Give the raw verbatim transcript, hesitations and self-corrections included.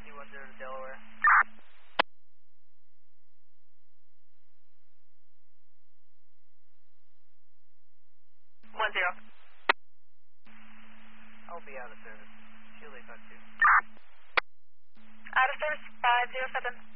C one zero to Delaware. One zero. I'll be out of service. Chile five two. Out of service, five zero seven.